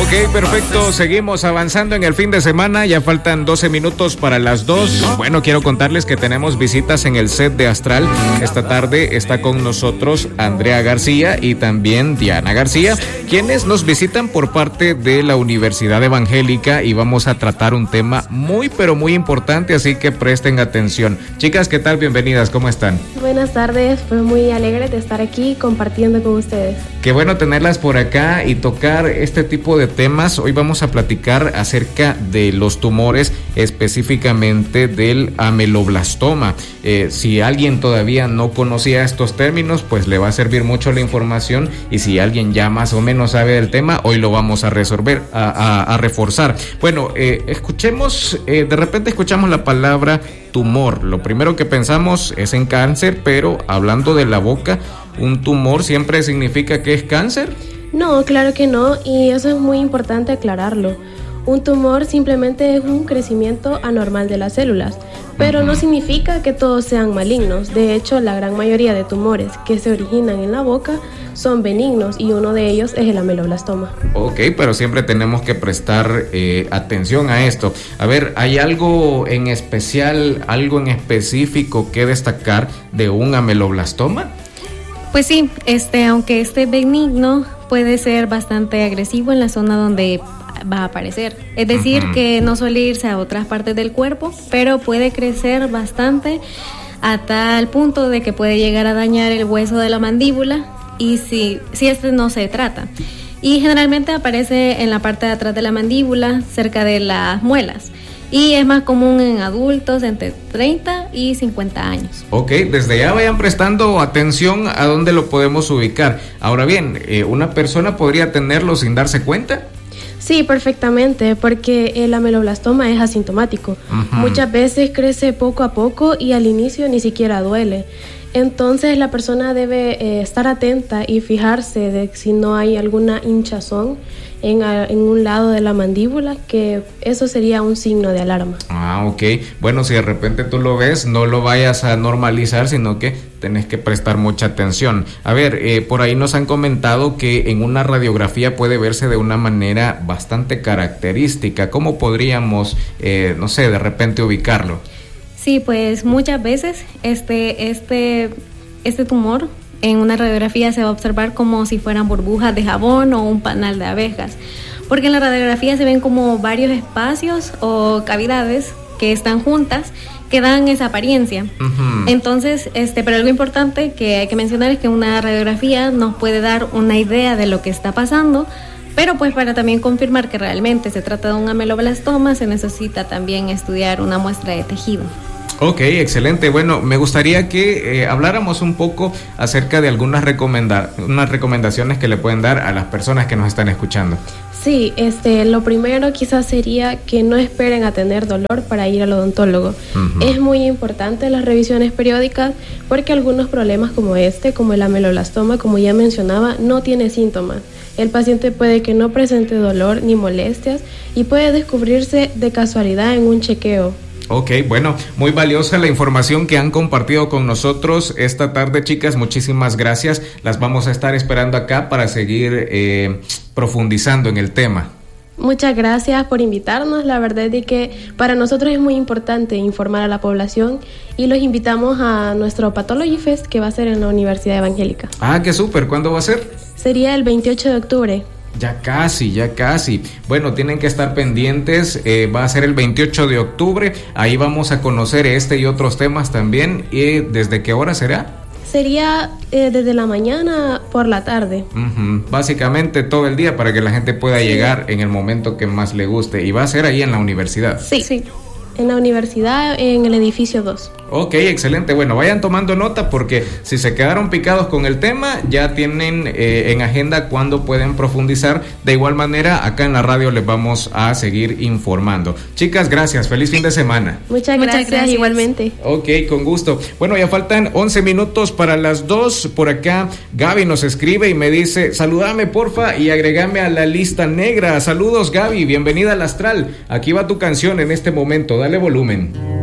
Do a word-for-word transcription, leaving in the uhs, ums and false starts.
Ok, perfecto. Seguimos avanzando en el fin de semana. Ya faltan doce minutos para las dos. Bueno, quiero contarles que tenemos visitas en el set de Astral. Esta tarde está con nosotros Andrea García y también Diana García, quienes nos visitan por parte de la Universidad Evangélica, y vamos a tratar un tema muy, pero muy importante, así que presten atención. Chicas, ¿qué tal? Bienvenidas, ¿cómo están? Buenas tardes, pues muy alegre de estar aquí compartiendo con ustedes. Qué bueno tenerlas por acá y tocar este tipo de temas. Hoy vamos a platicar acerca de los tumores, específicamente del ameloblastoma. Eh, si alguien todavía no conocía estos términos, pues le va a servir mucho la información, y si alguien ya más o menos sabe del tema, hoy lo vamos a resolver, a, a, a reforzar. Bueno, eh, escuchemos, eh, de repente escuchamos la palabra tumor. Lo primero que pensamos es en cáncer, pero hablando de la boca, ¿un tumor siempre significa que es cáncer? No, claro que no, y eso es muy importante aclararlo. Un tumor simplemente es un crecimiento anormal de las células, pero no significa que todos sean malignos. De hecho, la gran mayoría de tumores que se originan en la boca son benignos, y uno de ellos es el ameloblastoma. Ok, pero siempre tenemos que prestar eh, atención a esto. A ver, ¿hay algo en especial, algo en específico que destacar de un ameloblastoma? Pues sí, este, aunque esté benigno, puede ser bastante agresivo en la zona donde va a aparecer. Es decir, uh-huh. que no suele irse a otras partes del cuerpo, pero puede crecer bastante a tal punto de que puede llegar a dañar el hueso de la mandíbula, y si, si este no se trata. Y generalmente aparece en la parte de atrás de la mandíbula, cerca de las muelas. Y es más común en adultos entre treinta y cincuenta años. Ok, desde ya vayan prestando atención a dónde lo podemos ubicar. Ahora bien, eh, ¿una persona podría tenerlo sin darse cuenta? Sí, perfectamente, porque el ameloblastoma es asintomático. Uh-huh. Muchas veces crece poco a poco y al inicio ni siquiera duele. Entonces la persona debe eh, estar atenta y fijarse de si no hay alguna hinchazón en, a, en un lado de la mandíbula, que eso sería un signo de alarma. Ah, ok. Bueno, si de repente tú lo ves, no lo vayas a normalizar, sino que tenés que prestar mucha atención. A ver, eh, por ahí nos han comentado que en una radiografía puede verse de una manera bastante característica. ¿Cómo podríamos, eh, no sé, de repente ubicarlo? Sí, pues muchas veces este, este, este tumor en una radiografía se va a observar como si fueran burbujas de jabón o un panal de abejas, porque en la radiografía se ven como varios espacios o cavidades que están juntas, que dan esa apariencia. Uh-huh. Entonces, este, pero algo importante que hay que mencionar es que una radiografía nos puede dar una idea de lo que está pasando, pero pues para también confirmar que realmente se trata de un ameloblastoma, se necesita también estudiar una muestra de tejido. Ok, excelente. Bueno, me gustaría que eh, habláramos un poco acerca de algunas recomenda- unas recomendaciones que le pueden dar a las personas que nos están escuchando. Sí, este, lo primero quizás sería que no esperen a tener dolor para ir al odontólogo. Uh-huh. Es muy importante las revisiones periódicas, porque algunos problemas como este, como el ameloblastoma, como ya mencionaba, no tiene síntomas. El paciente puede que no presente dolor ni molestias y puede descubrirse de casualidad en un chequeo. Ok, bueno, muy valiosa la información que han compartido con nosotros esta tarde, chicas. Muchísimas gracias. Las vamos a estar esperando acá para seguir eh, profundizando en el tema. Muchas gracias por invitarnos. La verdad es de que para nosotros es muy importante informar a la población, y los invitamos a nuestro Pathology Fest, que va a ser en la Universidad Evangélica. Ah, qué súper. ¿Cuándo va a ser? Sería el veintiocho de octubre. Ya casi, ya casi. Bueno, tienen que estar pendientes. Eh, va a ser el veintiocho de octubre. Ahí vamos a conocer este y otros temas también. ¿Y desde qué hora será? Sería eh, desde la mañana por la tarde. Uh-huh. Básicamente todo el día, para que la gente pueda sí. llegar en el momento que más le guste. Y va a ser ahí en la universidad. Sí, sí. En la universidad, en el edificio dos. Ok, excelente. Bueno, vayan tomando nota, porque si se quedaron picados con el tema, ya tienen eh, en agenda cuándo pueden profundizar. De igual manera, acá en la radio les vamos a seguir informando. Chicas, gracias. Feliz fin de semana. Muchas gracias, Muchas gracias. Igualmente. Ok, con gusto. Bueno, ya faltan once minutos para las dos. Por acá, Gaby nos escribe y me dice: saludame, porfa, y agregame a la lista negra. Saludos, Gaby. Bienvenida al Astral. Aquí va tu canción en este momento. Dale volumen.